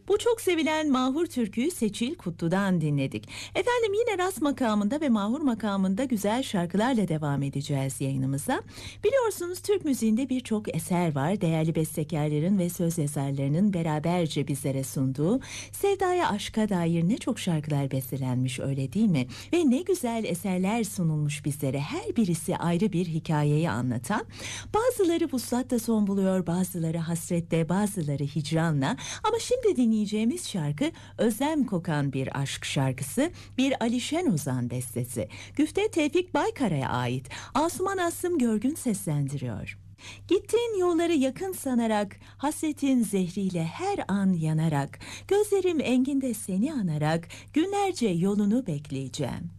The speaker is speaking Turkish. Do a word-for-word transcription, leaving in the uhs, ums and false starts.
Bu çok sevilen Mahur türküyü Seçil Kutlu'dan dinledik. Efendim yine Ras makamında ve Mahur makamında güzel şarkılarla devam edeceğiz yayınımıza. Biliyorsunuz Türk müziğinde birçok eser var. Değerli bestekarların ve söz yazarlarının beraberce bizlere sunduğu. Sevdaya, aşka dair ne çok şarkılar bestelenmiş, öyle değil mi? Ve ne güzel eserler sunulmuş bizlere. Her birisi ayrı bir hikayeyi anlatan. Bazıları vuslatta son buluyor, bazıları hasrette, bazıları hicranla. Ama şimdi dinleyeceğimiz şarkı özlem kokan bir aşk şarkısı, bir Ali Şen Ozan bestesi. Güfte Tevfik Baykara'ya ait. Asuman Aslım Görgün seslendiriyor. Gittiğin yolları yakın sanarak, hasretin zehriyle her an yanarak, gözlerim enginde seni anarak, günlerce yolunu bekleyeceğim.